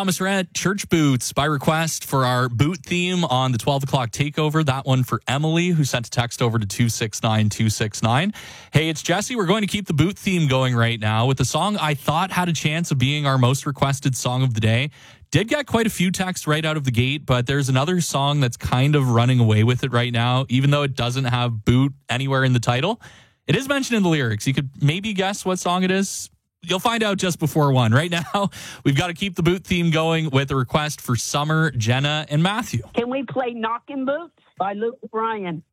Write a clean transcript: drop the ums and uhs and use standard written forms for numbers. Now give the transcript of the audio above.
Thomas Rhett, Church Boots, by request for our boot theme on the 12 o'clock takeover. That one for Emily, who sent a text over to 269-269. Hey, it's Jesse. We're going to keep the boot theme going right now with the song I thought had a chance of being our most requested song of the day. Did get quite a few texts right out of the gate, but there's another song that's kind of running away with it right now, even though it doesn't have boot anywhere in the title. It is mentioned in the lyrics. You could maybe guess what song it is. You'll find out just before 1. Right now, we've got to keep the boot theme going with a request for Summer, Jenna, and Matthew. Can we play Knockin' Boots by Luke Bryan?